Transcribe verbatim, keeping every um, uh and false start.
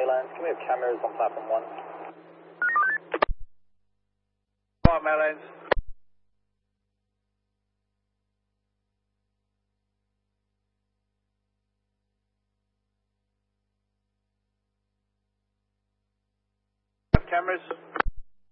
Airlines. Can we have cameras on platform one? Farm Airlines. Cameras.